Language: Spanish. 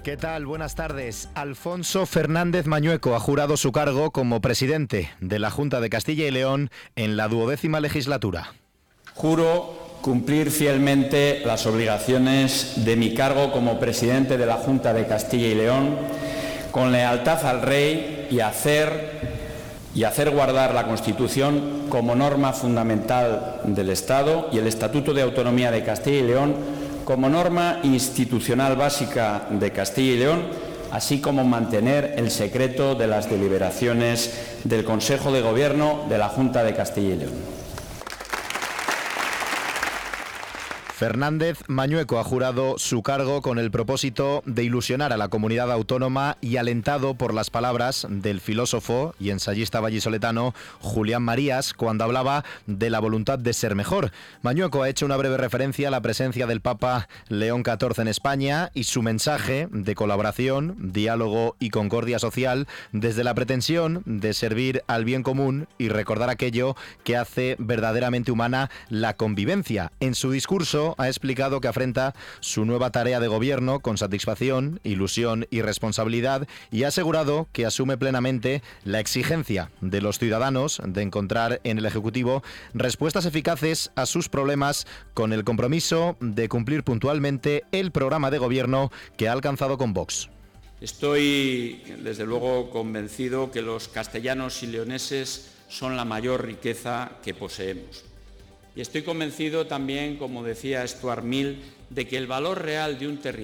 ¿Qué tal? Buenas tardes. Alfonso Fernández Mañueco ha jurado su cargo como presidente de la Junta de Castilla y León en la 12ª legislatura. Juro cumplir fielmente las obligaciones de mi cargo como presidente de la Junta de Castilla y León, con lealtad al Rey y hacer guardar la Constitución como norma fundamental del Estado y el Estatuto de Autonomía de Castilla y León como norma institucional básica de Castilla y León, así como mantener el secreto de las deliberaciones del Consejo de Gobierno de la Junta de Castilla y León. Fernández Mañueco ha jurado su cargo con el propósito de ilusionar a la comunidad autónoma y alentado por las palabras del filósofo y ensayista vallisoletano Julián Marías cuando hablaba de la voluntad de ser mejor. Mañueco ha hecho una breve referencia a la presencia del Papa León XIV en España y su mensaje de colaboración, diálogo y concordia social desde la pretensión de servir al bien común y recordar aquello que hace verdaderamente humana la convivencia. En su discurso ha explicado que afronta su nueva tarea de gobierno con satisfacción, ilusión y responsabilidad y ha asegurado que asume plenamente la exigencia de los ciudadanos de encontrar en el Ejecutivo respuestas eficaces a sus problemas con el compromiso de cumplir puntualmente el programa de gobierno que ha alcanzado con Vox. Estoy, desde luego, convencido que los castellanos y leoneses son la mayor riqueza que poseemos. Y estoy convencido también, como decía Stuart Mill, de que el valor real de un territorio